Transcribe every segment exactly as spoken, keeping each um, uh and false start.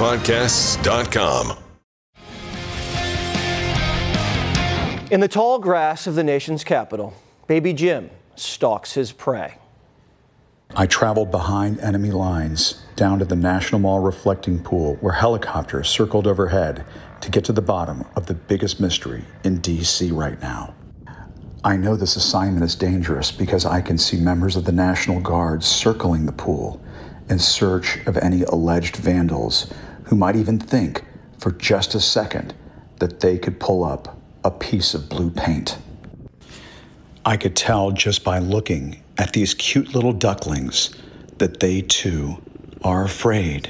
podcasts dot com. In the tall grass of the nation's capital, baby Jim stalks his prey. I traveled behind enemy lines down to the National Mall reflecting pool where helicopters circled overhead to get to the bottom of the biggest mystery in D C right now. I know this assignment is dangerous because I can see members of the National Guard circling the pool in search of any alleged vandals who might even think for just a second that they could pull up a piece of blue paint. I could tell just by looking at these cute little ducklings that they too are afraid.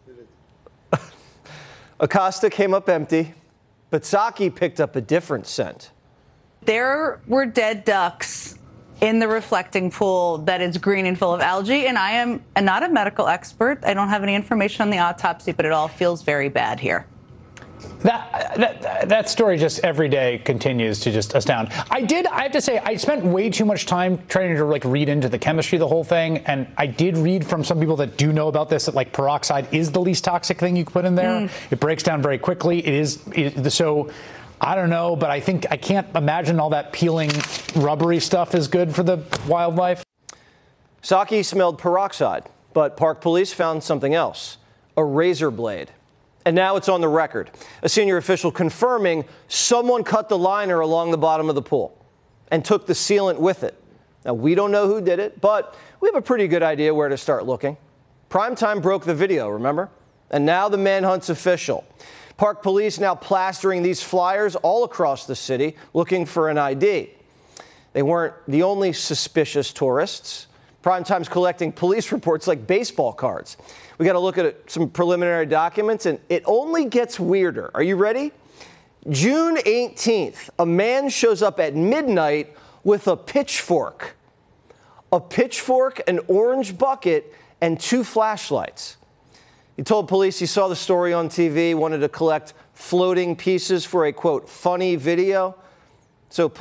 Acosta came up empty, but Psaki picked up a different scent. There were dead ducks in the reflecting pool that is green and full of algae, and I am not a medical expert. I don't have any information on the autopsy, but it all feels very bad here. That, that that story just every day continues to just astound. I did, I have to say, I spent way too much time trying to like read into the chemistry of the whole thing, and I did read from some people that do know about this that like peroxide is the least toxic thing you can put in there. Mm. It breaks down very quickly. It is it, so. I don't know, but I think I can't imagine all that peeling rubbery stuff is good for the wildlife. Psaki smelled peroxide, but park police found something else, a razor blade. And now it's on the record. A senior official confirming someone cut the liner along the bottom of the pool and took the sealant with it. Now, we don't know who did it, but we have a pretty good idea where to start looking. Primetime broke the video, remember? And now the manhunt's official. Park police now plastering these flyers all across the city looking for an I D. They weren't the only suspicious tourists. Primetime's collecting police reports like baseball cards. We got to look at some preliminary documents, and it only gets weirder. Are you ready? June eighteenth, a man shows up at midnight with a pitchfork. A pitchfork, an orange bucket, and two flashlights. He told police he saw the story on T V, wanted to collect floating pieces for a, quote, funny video. So